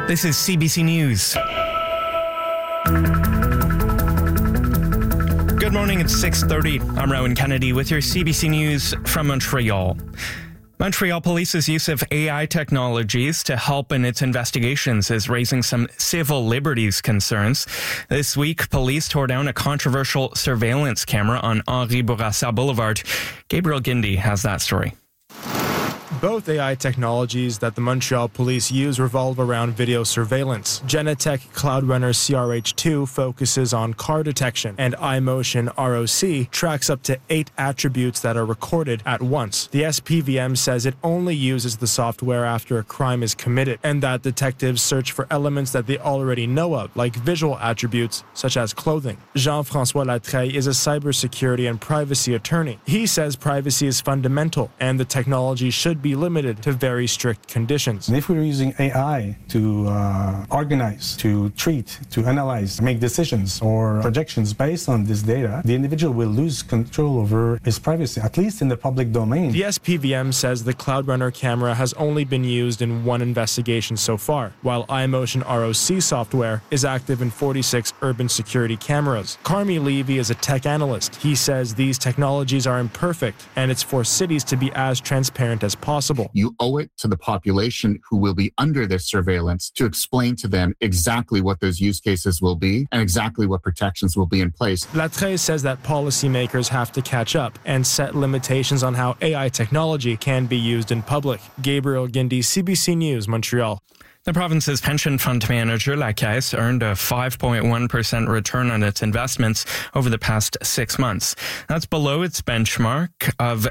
This is CBC News. Good morning, it's 6:30. I'm Rowan Kennedy with your CBC News from Montreal. Montreal Police's use of AI technologies to help in its investigations is raising some civil liberties concerns. This week, police tore down a controversial surveillance camera on Henri Bourassa Boulevard. Gabriel Guindy has that story. Both AI technologies that the Montreal Police use revolve around video surveillance. Genetec Cloudrunner CRH2 focuses on car detection, and iMotion ROC tracks up to 8 attributes that are recorded at once. The SPVM says it only uses the software after a crime is committed, and that detectives search for elements that they already know of, like visual attributes such as clothing. Jean-François Latreille is a cybersecurity and privacy attorney. He says privacy is fundamental, and the technology should be limited to very strict conditions. And if we're using AI to organize, to treat, to analyze, make decisions or projections based on this data, the individual will lose control over his privacy, at least in the public domain. The SPVM says the Cloudrunner camera has only been used in one investigation so far, while iMotion ROC software is active in 46 urban security cameras. Carmi Levy is a tech analyst. He says these technologies are imperfect, and it's for cities to be as transparent as possible. You owe it to the population who will be under this surveillance to explain to them exactly what those use cases will be and exactly what protections will be in place. Latreille says that policymakers have to catch up and set limitations on how AI technology can be used in public. Gabriel Guindy, CBC News, Montreal. The province's pension fund manager, La Caisse, earned a 5.1% return on its investments over the past 6 months. That's below its benchmark of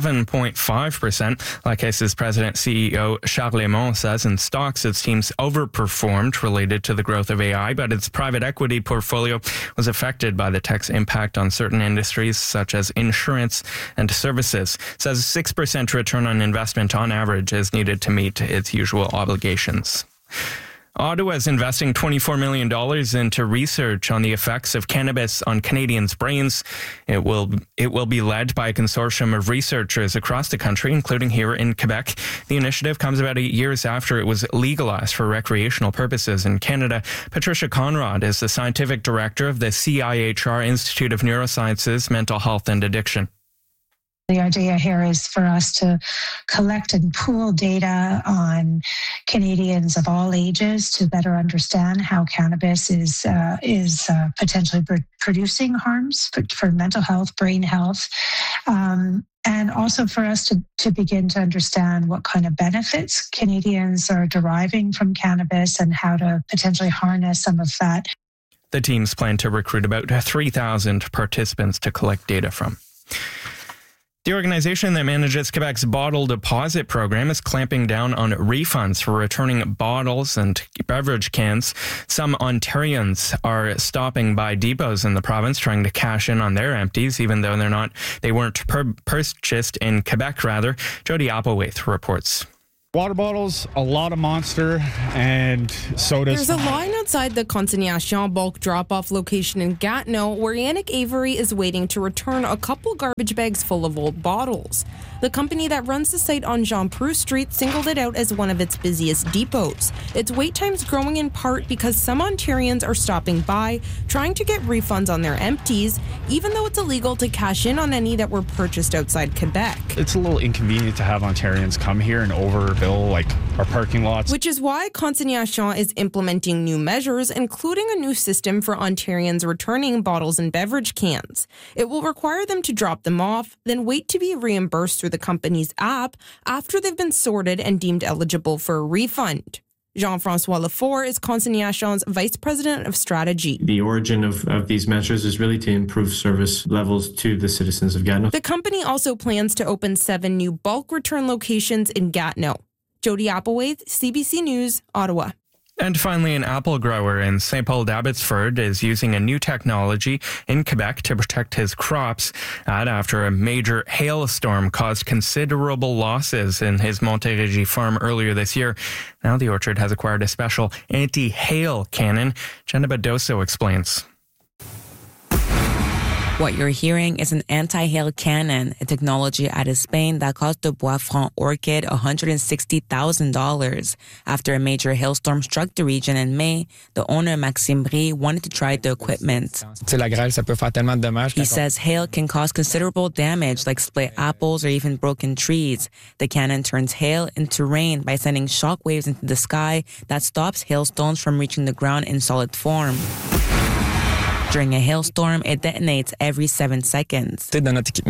7.5%. La Caisse's president CEO Charles Lemont says in stocks its teams overperformed related to the growth of AI, but its private equity portfolio was affected by the tech's impact on certain industries such as insurance and services. Says a 6% return on investment on average is needed to meet its usual obligations. Ottawa is investing $24 million into research on the effects of cannabis on Canadians' brains. It will be led by a consortium of researchers across the country, including here in Quebec. The initiative comes about 8 years after it was legalized for recreational purposes in Canada. Patricia Conrad is the scientific director of the CIHR Institute of Neurosciences, Mental Health and Addiction. The idea here is for us to collect and pool data on Canadians of all ages to better understand how cannabis is potentially producing harms for mental health, brain health, and also for us to begin to understand what kind of benefits Canadians are deriving from cannabis and how to potentially harness some of that. The teams plan to recruit about 3,000 participants to collect data from. The organization that manages Quebec's bottle deposit program is clamping down on refunds for returning bottles and beverage cans. Some Ontarians are stopping by depots in the province trying to cash in on their empties, even though they weren't purchased in Quebec, rather. Jody Applewhite reports. Water bottles, a lot of Monster, and sodas. There's a line outside the Consignation bulk drop-off location in Gatineau where Yannick Avery is waiting to return a couple garbage bags full of old bottles. The company that runs the site on Jean Proust Street singled it out as one of its busiest depots. Its wait time's growing in part because some Ontarians are stopping by, trying to get refunds on their empties, even though it's illegal to cash in on any that were purchased outside Quebec. It's a little inconvenient to have Ontarians come here and overbill like our parking lots. Which is why Consignation is implementing new measures, including a new system for Ontarians returning bottles and beverage cans. It will require them to drop them off, then wait to be reimbursed through the company's app after they've been sorted and deemed eligible for a refund. Jean-François Lefort is Consignation's Vice President of Strategy. The origin of these measures is really to improve service levels to the citizens of Gatineau. The company also plans to open 7 new bulk return locations in Gatineau. Jody Applewhite, CBC News, Ottawa. And finally, an apple grower in St. Paul d'Abbotsford is using a new technology in Quebec to protect his crops after a major hailstorm caused considerable losses in his Montérégie farm earlier this year. Now the orchard has acquired a special anti-hail cannon. Jenna Badoso explains. What you're hearing is an anti-hail cannon, a technology out of Spain that cost the Bois Franc Orchid $160,000. After a major hailstorm struck the region in May, the owner, Maxime Brie, wanted to try the equipment. He says hail can cause considerable damage, like split apples or even broken trees. The cannon turns hail into rain by sending shock waves into the sky that stops hailstones from reaching the ground in solid form. During a hailstorm, it detonates every 7 seconds. The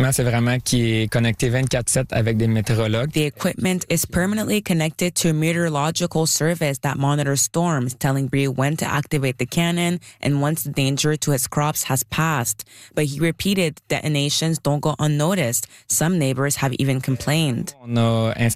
equipment is permanently connected to a meteorological service that monitors storms, telling Brie when to activate the cannon and once the danger to his crops has passed. But he repeated detonations don't go unnoticed. Some neighbors have even complained. Brie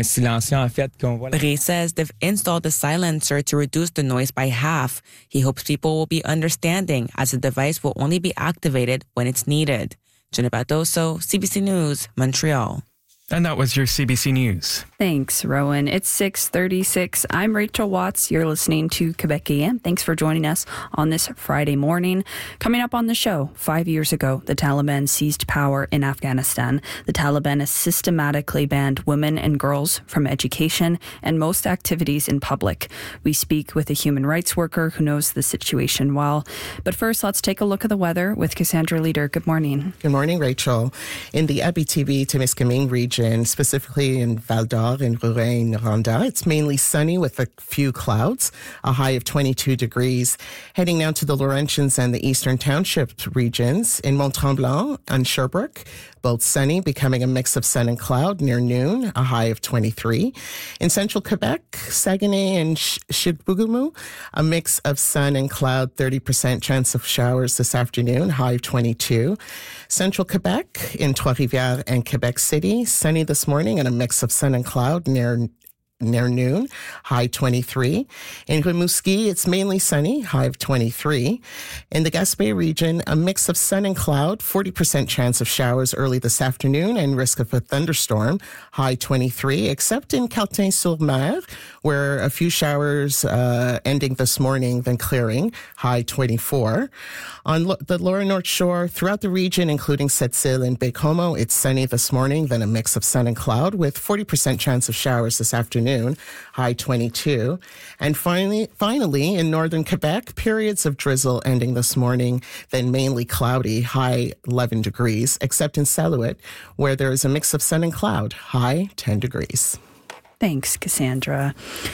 says they've installed a silencer to reduce the noise by half. He hopes people will be understanding as the device will only be activated when it's needed. Jenna Bardoso, CBC News, Montreal. And that was your CBC News. Thanks, Rowan. It's 6:36. I'm Rachel Watts. You're listening to Quebec AM. Thanks for joining us on this Friday morning. Coming up on the show, 5 years ago, the Taliban seized power in Afghanistan. The Taliban has systematically banned women and girls from education and most activities in public. We speak with a human rights worker who knows the situation well. But first, let's take a look at the weather with Cassandra Leader. Good morning. Good morning, Rachel. In the Abitibi-Témiscamingue region, specifically in Val-d'Or and Rouyn-Noranda, it's mainly sunny with a few clouds, a high of 22 degrees. Heading now to the Laurentians and the Eastern Township regions, in Mont-Tremblant and Sherbrooke, both sunny, becoming a mix of sun and cloud near noon, a high of 23. In central Quebec, Saguenay and Chibougamau, a mix of sun and cloud, 30% chance of showers this afternoon, high of 22. Central Quebec, in Trois-Rivières and Quebec City, sunny this morning and a mix of sun and cloud near noon, high 23. In Rimouski, it's mainly sunny, high of 23. In the Gaspé region, a mix of sun and cloud, 40% chance of showers early this afternoon and risk of a thunderstorm, high 23, except in Cartin-sur-Mer, where a few showers ending this morning, then clearing, high 24. On the lower North Shore, throughout the region, including Sept-Îles and Baie-Comeau, it's sunny this morning, then a mix of sun and cloud with 40% chance of showers this afternoon, high 22. And finally, in northern Quebec, periods of drizzle ending this morning, then mainly cloudy, high 11 degrees, except in Salouet, where there is a mix of sun and cloud, high 10 degrees. Thanks, Cassandra.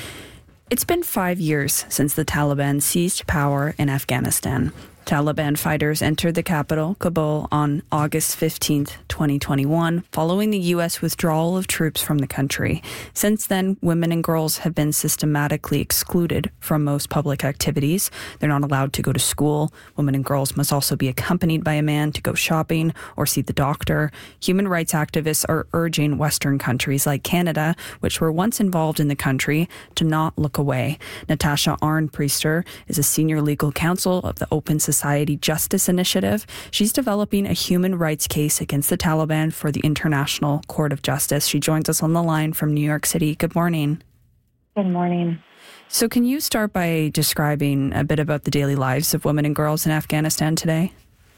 It's been 5 years since the Taliban seized power in Afghanistan. Taliban fighters entered the capital, Kabul, on August 15, 2021, following the U.S. withdrawal of troops from the country. Since then, women and girls have been systematically excluded from most public activities. They're not allowed to go to school. Women and girls must also be accompanied by a man to go shopping or see the doctor. Human rights activists are urging Western countries like Canada, which were once involved in the country, to not look away. Natasha Arnpriester is a senior legal counsel of the Open Society Justice Initiative. She's developing a human rights case against the Taliban for the International Court of Justice. She joins us on the line from New York City. Good morning. Good morning. So can you start by describing a bit about the daily lives of women and girls in Afghanistan today?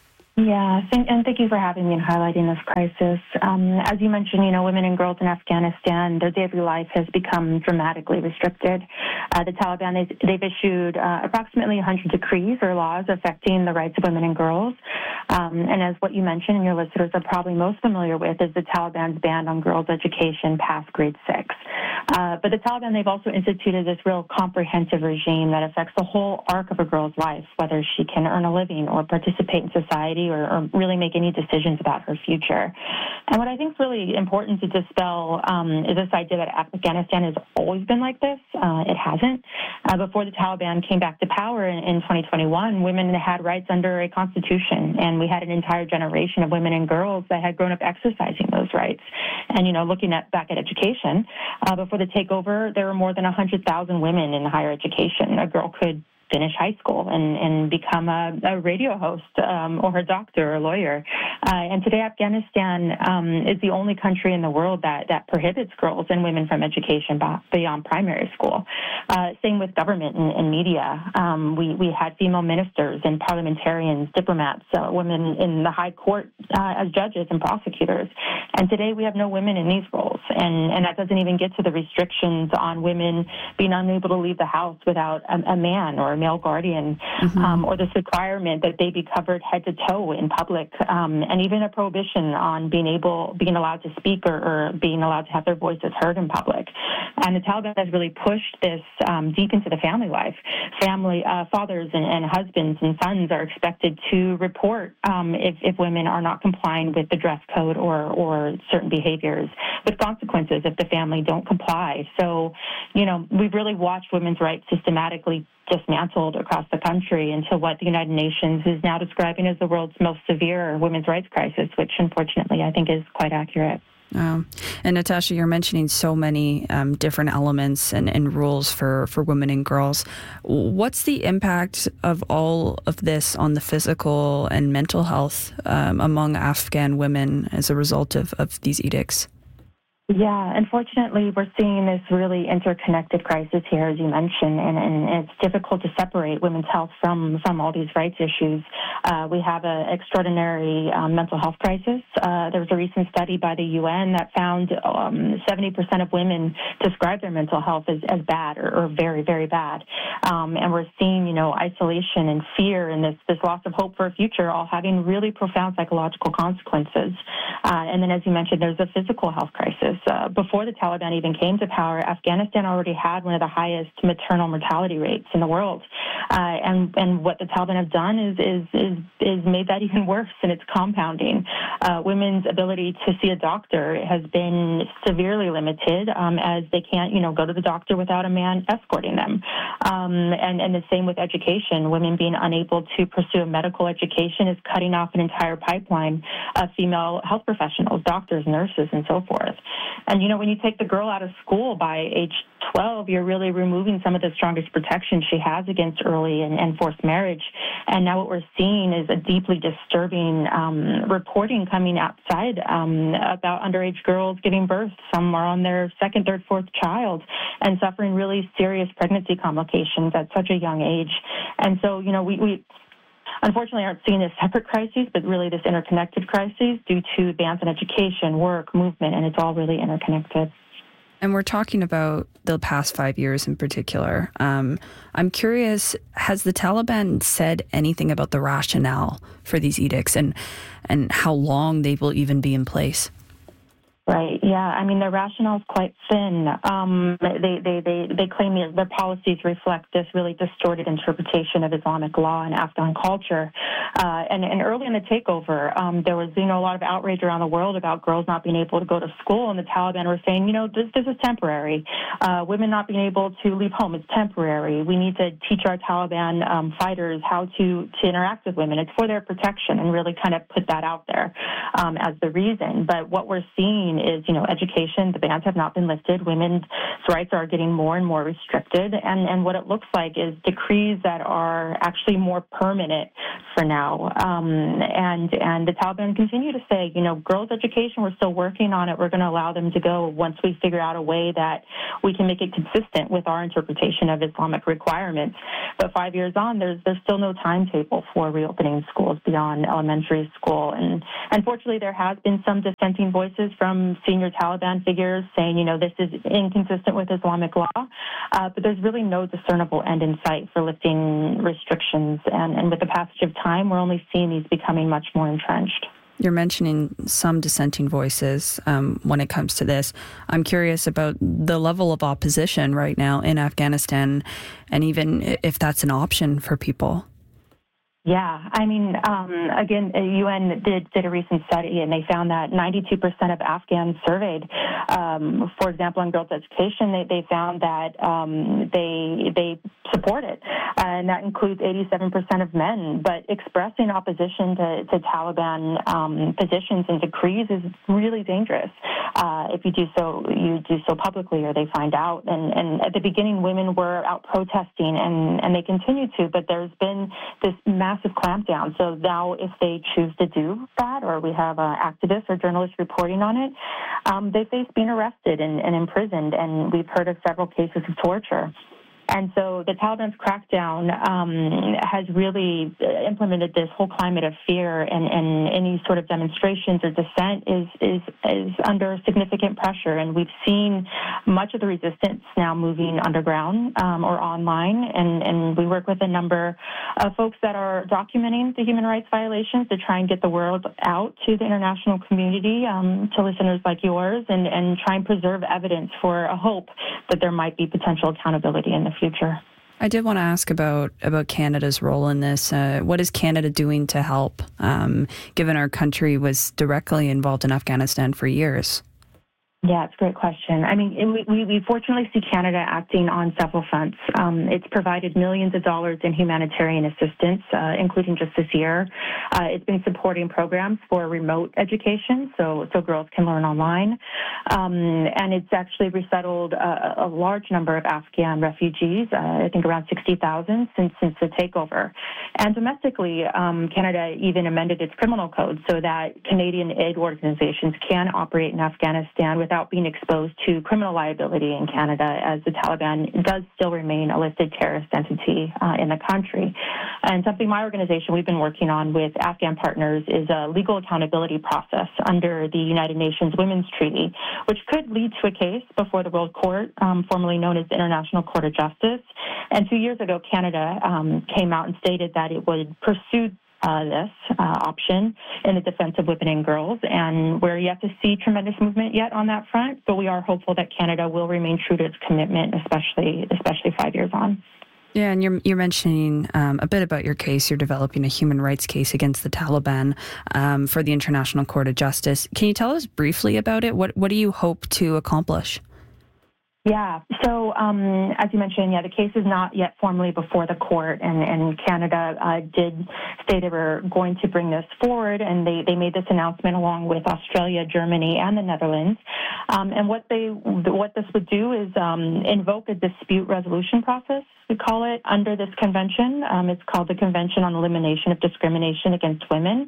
Yeah, and thank you for having me and highlighting this crisis. As you mentioned, women and girls in Afghanistan, their daily life has become dramatically restricted. The Taliban, they've issued approximately 100 decrees or laws affecting the rights of women and girls. And as what you mentioned, and your listeners are probably most familiar with, is the Taliban's ban on girls' education past grade 6. But the Taliban, they've also instituted this real comprehensive regime that affects the whole arc of a girl's life, whether she can earn a living or participate in society or really make any decisions about her future. And what I think is really important to dispel is this idea that Afghanistan has always been like this. It hasn't. Before the Taliban came back to power in 2021, women had rights under a constitution, and we had an entire generation of women and girls that had grown up exercising those rights. And, looking back at education, before the takeover, there were more than 100,000 women in higher education. A girl could finish high school and become a radio host or a doctor or a lawyer. And today Afghanistan is the only country in the world that prohibits girls and women from education beyond primary school. Same with government and media. We had female ministers and parliamentarians, diplomats, women in the high court as judges and prosecutors. And today we have no women in these roles. And that doesn't even get to the restrictions on women being unable to leave the house without a man or a male guardian, or this requirement that they be covered head to toe in public, and even a prohibition on being allowed to speak or being allowed to have their voices heard in public. And the Taliban has really pushed this deep into the family life. Fathers and husbands and sons are expected to report if women are not complying with the dress code or certain behaviors, with consequences if the family don't comply. So, we've really watched women's rights systematically dismantled across the country into what the United Nations is now describing as the world's most severe women's rights crisis, which unfortunately I think is quite accurate. And Natasha, you're mentioning so many different elements and rules for women and girls. What's the impact of all of this on the physical and mental health among Afghan women as a result of these edicts? Yeah, unfortunately, we're seeing this really interconnected crisis here, as you mentioned, and it's difficult to separate women's health from all these rights issues. We have an extraordinary mental health crisis. There was a recent study by the UN that found 70% of women describe their mental health as bad or very, very bad. And we're seeing, isolation and fear and this loss of hope for a future all having really profound psychological consequences. And then, as you mentioned, there's a physical health crisis. Before the Taliban even came to power, Afghanistan already had one of the highest maternal mortality rates in the world. And what the Taliban have done is made that even worse, and it's compounding. Women's ability to see a doctor has been severely limited, as they can't, go to the doctor without a man escorting them. And the same with education. Women being unable to pursue a medical education is cutting off an entire pipeline of female health professionals, doctors, nurses, and so forth. And, when you take the girl out of school by age 12, you're really removing some of the strongest protection she has against early and forced marriage. And now what we're seeing is a deeply disturbing reporting coming outside about underage girls giving birth. Some are on their second, third, fourth child and suffering really serious pregnancy complications at such a young age. And so, we unfortunately aren't seeing this separate crises, but really this interconnected crisis due to advance in education, work, movement, and it's all really interconnected. And we're talking about the past 5 years in particular. I'm curious, has the Taliban said anything about the rationale for these edicts and how long they will even be in place? Right. Yeah. I mean, their rationale is quite thin. They claim their policies reflect this really distorted interpretation of Islamic law and Afghan culture. And early in the takeover, there was, a lot of outrage around the world about girls not being able to go to school, and the Taliban were saying, this is temporary. Women not being able to leave home is temporary. We need to teach our Taliban fighters how to interact with women. It's for their protection, and really kind of put that out there as the reason. But what we're seeing is, education, the bans have not been lifted. Women's rights are getting more and more restricted. And what it looks like is decrees that are actually more permanent for now. And the Taliban continue to say, girls' education, we're still working on it. We're going to allow them to go once we figure out a way that we can make it consistent with our interpretation of Islamic requirements. But 5 years on, there's still no timetable for reopening schools beyond elementary school. And unfortunately, there has been some dissenting voices from senior Taliban figures saying, this is inconsistent with Islamic law. But there's really no discernible end in sight for lifting restrictions. And with the passage of time, we're only seeing these becoming much more entrenched. You're mentioning some dissenting voices when it comes to this. I'm curious about the level of opposition right now in Afghanistan, and even if that's an option for people. Yeah, I mean, again, UN did a recent study, and they found that 92% of Afghans surveyed, for example, in girls' education, they found that they support it, and that includes 87% of men. But expressing opposition to Taliban positions and decrees is really dangerous. If you do so publicly, or they find out. And at the beginning, women were out protesting, and they continue to. But there's been this massive clampdown. So now, if they choose to do that, or we have activists or journalists reporting on it, they face being arrested and imprisoned. And we've heard of several cases of torture. And so the Taliban's crackdown has really implemented this whole climate of fear, and any sort of demonstrations or dissent is under significant pressure. And we've seen much of the resistance now moving underground or online. And we work with a number of folks that are documenting the human rights violations to try and get the word out to the international community, to listeners like yours, and try and preserve evidence for a hope that there might be potential accountability in the future. I did want to ask about Canada's role in this. What is Canada doing to help, given our country was directly involved in Afghanistan for years? Yeah, it's a great question. I mean, we fortunately see Canada acting on several fronts. It's provided millions of dollars in humanitarian assistance, including just this year. It's been supporting programs for remote education, so girls can learn online. And it's actually resettled a large number of Afghan refugees, I think around 60,000 since the takeover. And domestically, Canada even amended its criminal code so that Canadian aid organizations can operate in Afghanistan without being exposed to criminal liability in Canada, as the Taliban does still remain a listed terrorist entity in the country. And something my organization, we've been working on with Afghan partners, is a legal accountability process under the United Nations Women's Treaty, which could lead to a case before the World Court, formerly known as the International Court of Justice. And 2 years ago, Canada came out and stated that it would pursue this option in the defense of women and girls, and we're yet to see tremendous movement yet on that front, but we are hopeful that Canada will remain true to its commitment, especially 5 years on. Yeah, and you're mentioning a bit about your case. You're developing a human rights case against the Taliban for the International Court of Justice. Can you tell us briefly about it? What do you hope to accomplish? Yeah. So, as you mentioned, the case is not yet formally before the court, and Canada did say they were going to bring this forward, and they made this announcement along with Australia, Germany, and the Netherlands. And what this would do is invoke a dispute resolution process, we call it, under this convention. It's called the Convention on Elimination of Discrimination Against Women.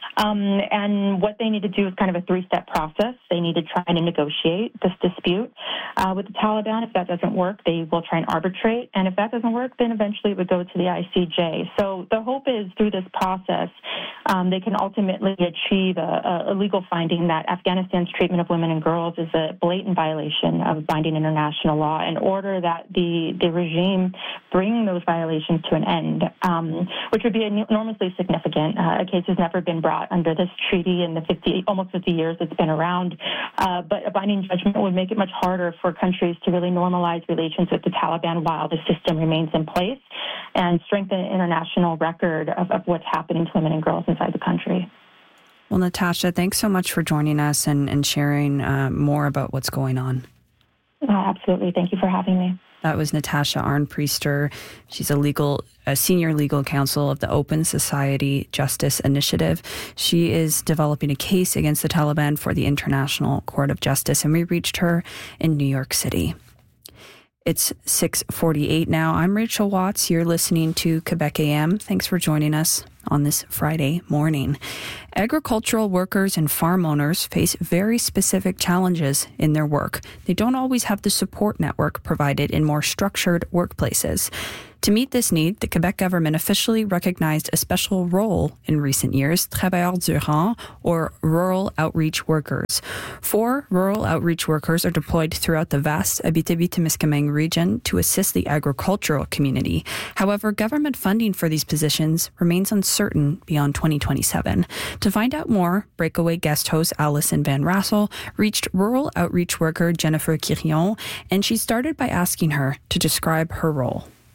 And what they need to do is kind of a three-step process. They need to try and negotiate this dispute with the Taliban. If that doesn't work, they will try and arbitrate. And if that doesn't work, then eventually it would go to the ICJ. So the hope is through this process, they can ultimately achieve a legal finding that Afghanistan's treatment of women and girls is a blatant violation of binding international law, in order that the regime bring those violations to an end, which would be enormously significant. A case has never been brought under this treaty in the almost 50 years it's been around. But a binding judgment would make it much harder for countries to really normalize relations with the Taliban while the system remains in place, and strengthen the international record of what's happening to women and girls inside the country. Well, Natasha, thanks so much for joining us and sharing more about what's going on. Absolutely. Thank you for having me. That was Natasha Arnpriester. She's a senior legal counsel of the Open Society Justice Initiative. She is developing a case against the Taliban for the International Court of Justice, and we reached her in New York City. It's 6:48 now. I'm Rachel Watts. You're listening to Quebec AM. Thanks for joining us on this Friday morning. Agricultural workers and farm owners face very specific challenges in their work. They don't always have the support network provided in more structured workplaces. To meet this need, the Quebec government officially recognized a special role in recent years, travailleurs du rang, or rural outreach workers. 4 rural outreach workers are deployed throughout the vast Abitibi-Témiscamingue region to assist the agricultural community. However, government funding for these positions remains uncertain beyond 2027. To find out more, Breakaway guest host Alison Van Rassel reached rural outreach worker Jennifer Quirion, and she started by asking her to describe her role.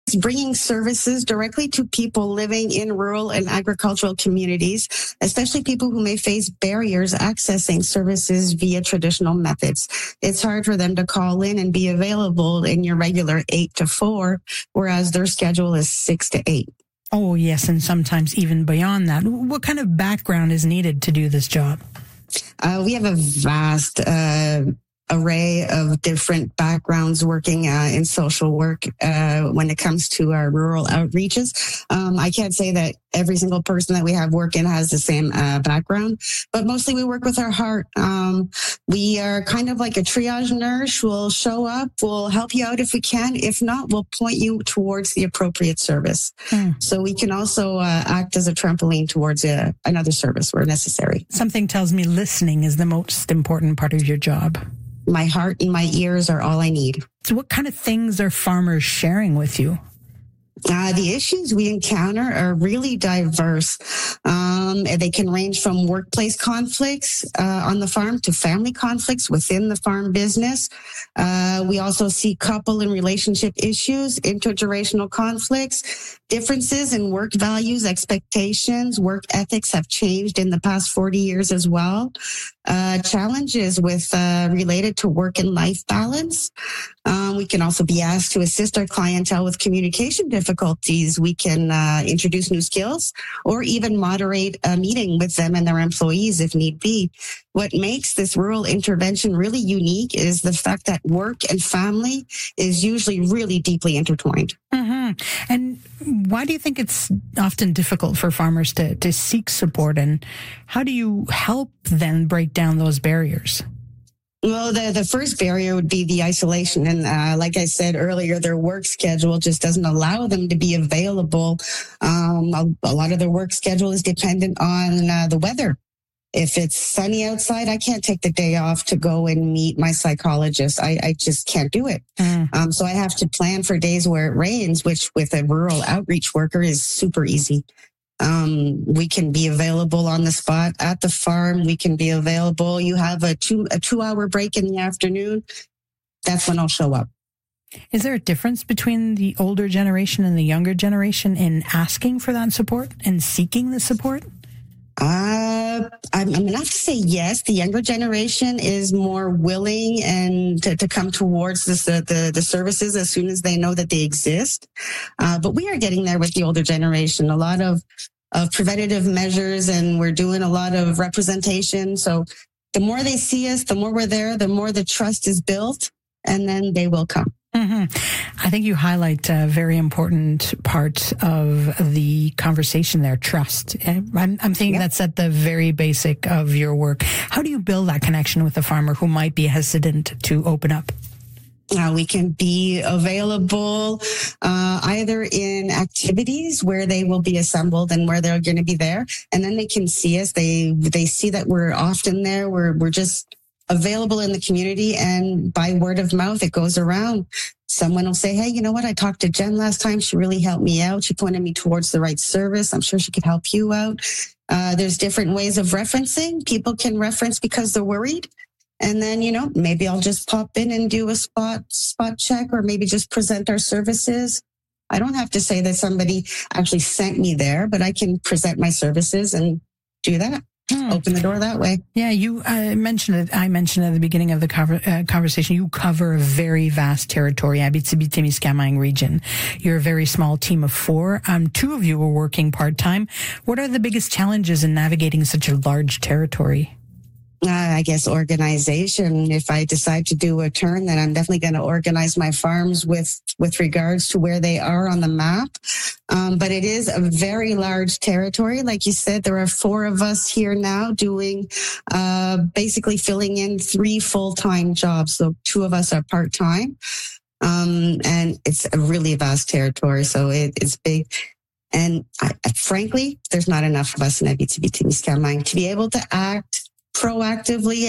bringing services directly to people living in rural and agricultural communities, especially people who may face barriers accessing services via traditional methods. It's hard for them to call in and be available in your regular 8 to 4, whereas their schedule is 6 to 8. Oh, yes, and sometimes even beyond that. What kind of background is needed to do this job? We have a vast array of different backgrounds working in social work when it comes to our rural outreaches. I can't say that every single person that we have working has the same background, but mostly we work with our heart. We are kind of like a triage nurse. We'll show up, we'll help you out if we can. If not, we'll point you towards the appropriate service. So we can also act as a trampoline towards another service where necessary. Something tells me listening is the most important part of your job. My heart and my ears are all I need. So what kind of things are farmers sharing with you? The issues we encounter are really diverse. They can range from workplace conflicts on the farm to family conflicts within the farm business. We also see couple and relationship issues, intergenerational conflicts, differences in work values, expectations, work ethics have changed in the past 40 years as well. Challenges with related to work and life balance. We can also be asked to assist our clientele with communication difficulties. We can introduce new skills or even moderate a meeting with them and their employees if need be. What makes this rural intervention really unique is the fact that work and family is usually really deeply intertwined. Mm-hmm. And why do you think it's often difficult for farmers to seek support, and how do you help them break down those barriers? Well, the first barrier would be the isolation. And like I said earlier, their work schedule just doesn't allow them to be available. A lot of their work schedule is dependent on the weather. If it's sunny outside, I can't take the day off to go and meet my psychologist. I just can't do it. So I have to plan for days where it rains, which with a rural outreach worker is super easy. We can be available on the spot at the farm. We can be available. You have a 2-hour break in the afternoon. That's when I'll show up. Is there a difference between the older generation and the younger generation in asking for that support and seeking the support? I'm going to have to say yes. The younger generation is more willing and to come towards the services as soon as they know that they exist. But we are getting there with the older generation. A lot of preventative measures, and we're doing a lot of representation. So the more they see us, the more we're there, the more the trust is built, and then they will come. Mm-hmm. I think you highlight a very important part of the conversation there, trust. I'm thinking that's at the very basic of your work. How do you build that connection with a farmer who might be hesitant to open up? We can be available either in activities where they will be assembled and where they're going to be there, and then they can see us. They see that we're often there. We're just available in the community, and by word of mouth, it goes around. Someone will say, hey, you know what? I talked to Jen last time. She really helped me out. She pointed me towards the right service. I'm sure she could help you out. There's different ways of referencing. People can reference because they're worried. And then, maybe I'll just pop in and do a spot check, or maybe just present our services. I don't have to say that somebody actually sent me there, but I can present my services and do that. Open the door that way. Yeah, you mentioned it. I mentioned at the beginning of the conversation, you cover a very vast territory, Abitibi-Témiscamingue region. You're a very small team of 4. 2 of you are working part-time. What are the biggest challenges in navigating such a large territory? I guess organization. If I decide to do a turn, then I'm definitely going to organize my farms with regards to where they are on the map. But it is a very large territory. Like you said, there are 4 of us here now doing, basically filling in 3 full-time jobs. So 2 of us are part-time. And it's a really vast territory. So it's big. And frankly, there's not enough of us in Abitibi-Témiscamingue to be able to act proactively